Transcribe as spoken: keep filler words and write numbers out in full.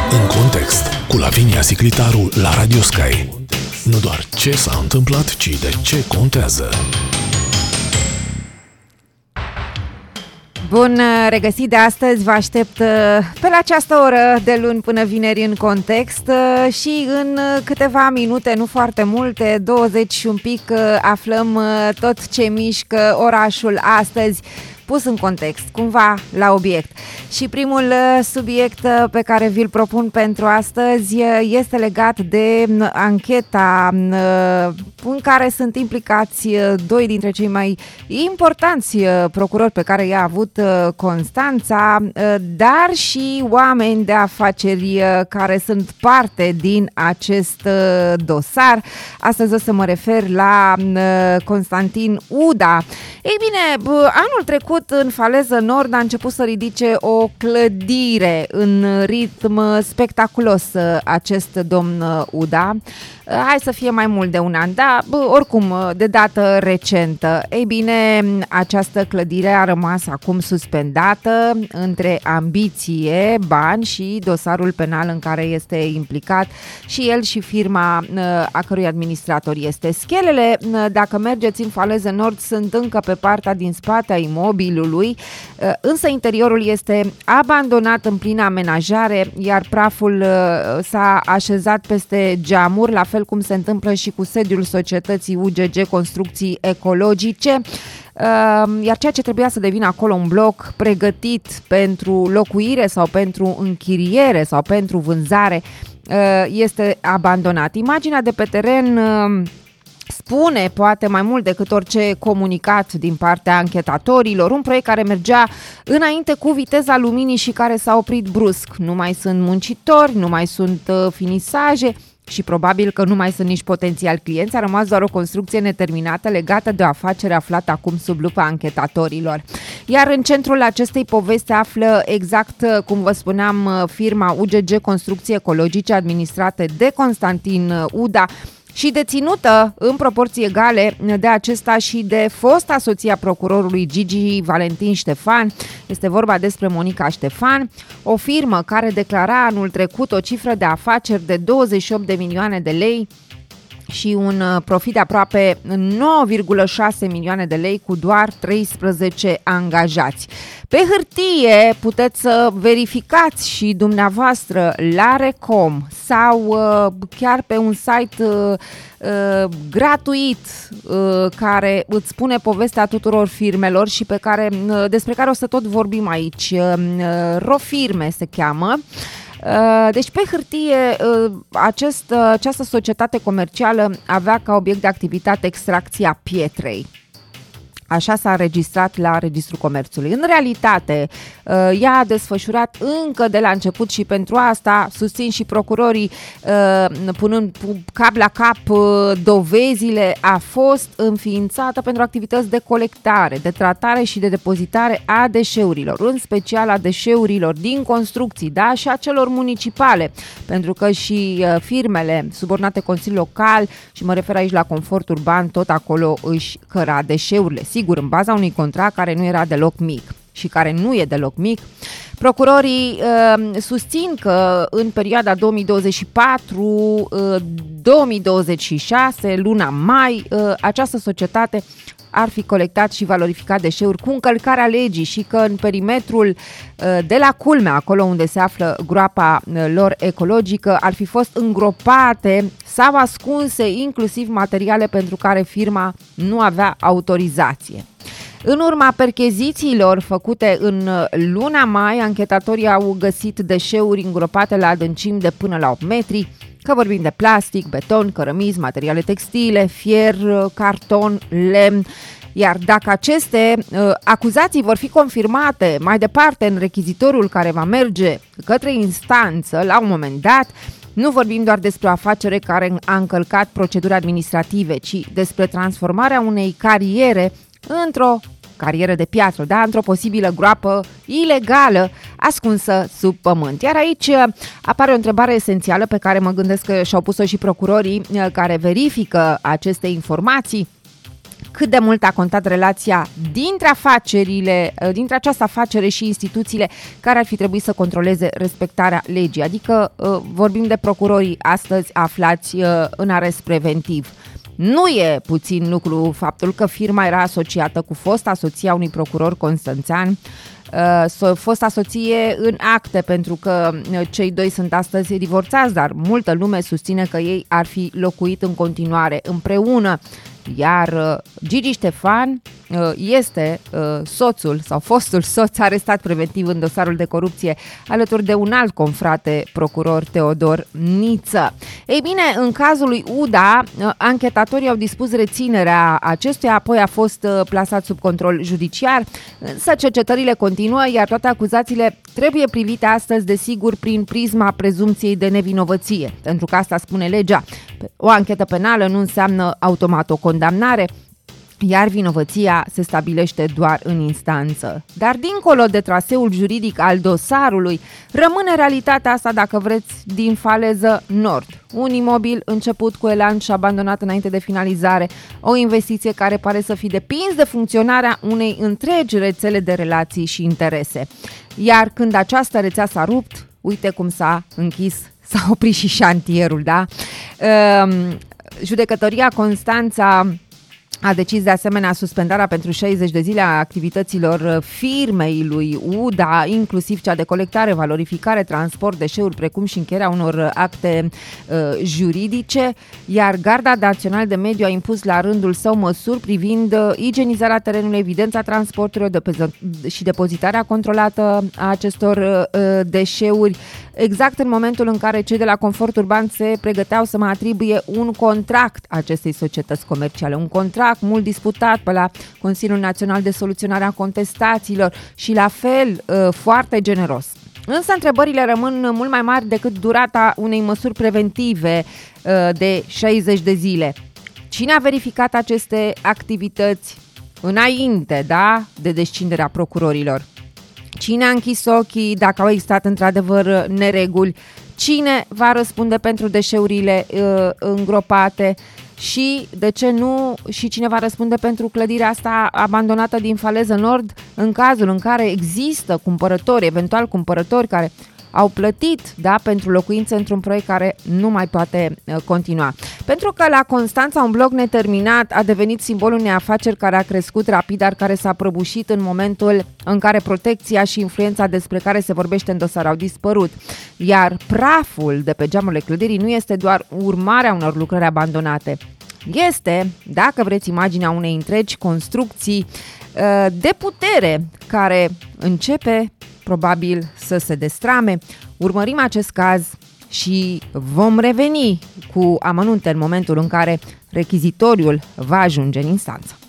În context, cu Lavinia Siclitaru la Radio Sky. Nu doar ce s-a întâmplat, ci de ce contează. Bun regăsit de astăzi, vă aștept pe la această oră de luni până vineri în context și în câteva minute, nu foarte multe, douăzeci și un pic, aflăm tot ce mișcă orașul astăzi, pus în context, cumva la obiect. Și primul subiect pe care vi-l propun pentru astăzi este legat de ancheta în care sunt implicați doi dintre cei mai importanți procurori pe care i-a avut Constanța, dar și oameni de afaceri care sunt parte din acest dosar. Astăzi o să mă refer la Constantin Uda. Ei bine, anul trecut în Faleză Nord a început să ridice o clădire în ritm spectaculos acest domn Uda. Hai să fie mai mult de un an, dar oricum de dată recentă. Ei bine, această clădire a rămas acum suspendată între ambiție, bani și dosarul penal în care este implicat și el și firma a cărui administrator este. Schelele, dacă mergeți în Faleză Nord, sunt încă pe partea din spate a imobilului, însă interiorul este abandonat în plină amenajare, iar praful s-a așezat peste geamuri, la fel cum se întâmplă și cu sediul societății U G G Construcții Ecologice, iar ceea ce trebuia să devină acolo un bloc pregătit pentru locuire sau pentru închiriere sau pentru vânzare este abandonat. Imaginea de pe teren spune poate mai mult decât orice comunicat din partea anchetatorilor. Un proiect care mergea înainte cu viteza luminii și care s-a oprit brusc. Nu mai sunt muncitori, nu mai sunt uh, finisaje și probabil că nu mai sunt nici potențial clienți. A rămas doar o construcție neterminată legată de o afacere aflată acum sub lupa anchetatorilor. Iar în centrul acestei povesti află, exact cum vă spuneam, firma U G G Construcții Ecologice, administrată de Constantin Uda și deținută în proporții egale de acesta și de fosta soția procurorului Gigi Valentin Ștefan. Este vorba despre Monica Ștefan, o firmă care declara anul trecut o cifră de afaceri de douăzeci și opt de milioane de lei și un profit de aproape nouă virgulă șase milioane de lei cu doar treisprezece angajați. Pe hârtie puteți să verificați și dumneavoastră la Recom sau uh, chiar pe un site uh, uh, gratuit uh, care îți spune povestea tuturor firmelor și pe care, uh, despre care o să tot vorbim aici. Uh, Rofirme se cheamă. Deci pe hârtie acest, această societate comercială avea ca obiect de activitate extracția pietrei. Așa s-a înregistrat la Registrul Comerțului. În realitate, ea a desfășurat încă de la început și pentru asta susțin și procurorii, punând cap la cap dovezile, a fost înființată pentru activități de colectare, de tratare și de depozitare a deșeurilor, în special a deșeurilor din construcții, da, și a celor municipale, pentru că și firmele subordonate Consiliul Local, și mă refer aici la Confort Urban, tot acolo își căra deșeurile. Sigur, în baza unui contract care nu era deloc mic și care nu e deloc mic. Procurorii uh, susțin că în perioada două mii douăzeci și patru două mii douăzeci și șase, luna mai, uh, această societate ar fi colectat și valorificat deșeuri cu încălcarea legii și că în perimetrul uh, de la culmea, acolo unde se află groapa uh, lor ecologică, ar fi fost îngropate sau ascunse inclusiv materiale pentru care firma nu avea autorizație. În urma perchezițiilor făcute în luna mai, anchetatorii au găsit deșeuri îngropate la adâncimi de până la opt metri, că vorbim de plastic, beton, cărămizi, materiale textile, fier, carton, lemn. Iar dacă aceste uh, acuzații vor fi confirmate mai departe în rechizitorul care va merge către instanță la un moment dat, nu vorbim doar despre o afacere care a încălcat proceduri administrative, ci despre transformarea unei cariere într-o carieră de piatră, da? Într-o posibilă groapă ilegală ascunsă sub pământ. Iar aici apare o întrebare esențială pe care mă gândesc că și-au pus-o și procurorii care verifică aceste informații. cât de mult a contat relația dintre afacerile, dintre această afacere și instituțiile care ar fi trebuit să controleze respectarea legii. Adică vorbim de procurorii astăzi aflați în arest preventiv. Nu e puțin lucru faptul că firma era asociată cu fosta soția unui procuror constanțean, fosta soție în acte, pentru că cei doi sunt astăzi divorțați, dar multă lume susține că ei ar fi locuit în continuare împreună. Iar Gigi Ștefan este soțul sau fostul soț arestat preventiv în dosarul de corupție alături de un alt confrate procuror, Teodor Niță. Ei bine, în cazul lui Uda, anchetatorii au dispus reținerea acestuia, apoi a fost plasat sub control judiciar, însă cercetările continuă, iar toate acuzațiile trebuie privite astăzi, desigur, prin prisma prezumției de nevinovăție, pentru că asta spune legea. O anchetă penală nu înseamnă automat o condamnare, iar vinovăția se stabilește doar în instanță. Dar dincolo de traseul juridic al dosarului, rămâne realitatea asta, dacă vreți, din Faleză Nord. Un imobil început cu elan și abandonat înainte de finalizare, o investiție care pare să fi depins de funcționarea unei întregi rețele de relații și interese. Iar când această rețea s-a rupt, uite cum s-a închis, s-a oprit și șantierul, da? Uh, Judecătoria Constanța a decis de asemenea suspendarea pentru șaizeci de zile a activităților firmei lui Uda, inclusiv cea de colectare, valorificare, transport, deșeuri, precum și încheierea unor acte uh, juridice, iar Garda Națională de Mediu a impus la rândul său măsuri privind uh, igienizarea terenului, evidența transporturilor de și depozitarea controlată a acestor uh, deșeuri, exact în momentul în care cei de la Confort Urban se pregăteau să mai atribuie un contract acestei societăți comerciale, un contract mult disputat pe la Consiliul Național de Soluționare a Contestațiilor și la fel foarte generos. Însă întrebările rămân mult mai mari decât durata unei măsuri preventive de șaizeci de zile. Cine a verificat aceste activități înainte, da, de descinderea procurorilor? Cine a închis ochii dacă au existat într-adevăr nereguli? Cine va răspunde pentru deșeurile uh, îngropate? Și, de ce nu, și cine va răspunde pentru clădirea asta abandonată din Faleză Nord în cazul în care există cumpărători, eventual cumpărători care au plătit, da, pentru locuințe într-un proiect care nu mai poate uh, continua. Pentru că la Constanța un bloc neterminat a devenit simbolul unei afaceri care a crescut rapid, dar care s-a prăbușit în momentul în care protecția și influența despre care se vorbește în dosar au dispărut. Iar praful de pe geamurile clădirii nu este doar urmarea unor lucrări abandonate. Este, dacă vreți, imaginea unei întregi construcții uh, de putere care începe probabil să se destrame. Urmărim acest caz și vom reveni cu amănunte în momentul în care rechizitoriul va ajunge în instanță.